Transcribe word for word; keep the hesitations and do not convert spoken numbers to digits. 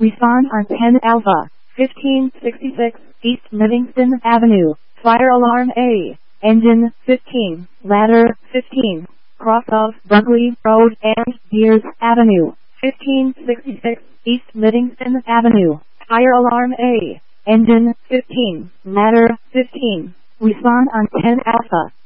Respond on ten Alpha, fifteen sixty-six, East Livingston Avenue, Fire Alarm A, Engine fifteen, Ladder fifteen, cross of Buckley Road and Deers Avenue, fifteen sixty-six, East Livingston Avenue, Fire Alarm A, Engine fifteen, Ladder fifteen. Respond on ten Alpha.